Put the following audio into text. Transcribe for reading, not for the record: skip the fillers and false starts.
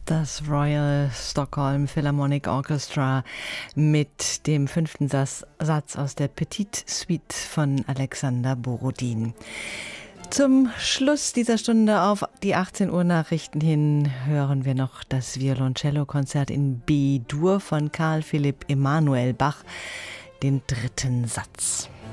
Das Royal Stockholm Philharmonic Orchestra mit dem 5. Satz aus der Petite Suite von Alexander Borodin. Zum Schluss dieser Stunde auf die 18 Uhr Nachrichten hin hören wir noch das Violoncello-Konzert in B-Dur von Carl Philipp Emanuel Bach, den 3. Satz.